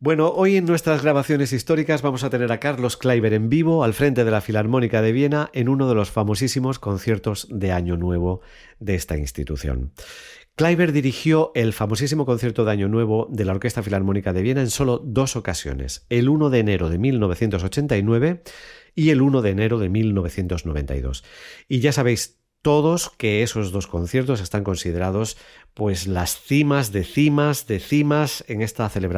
Bueno, hoy en nuestras grabaciones históricas vamos a tener a Carlos Kleiber en vivo al frente de la Filarmónica de Viena en uno de los famosísimos conciertos de Año Nuevo de esta institución. Kleiber dirigió el famosísimo concierto de Año Nuevo de la Orquesta Filarmónica de Viena en solo 2 ocasiones, el 1 de enero de 1989 y el 1 de enero de 1992. Y ya sabéis todos que esos 2 conciertos están considerados pues las cimas de cimas de cimas en esta celebración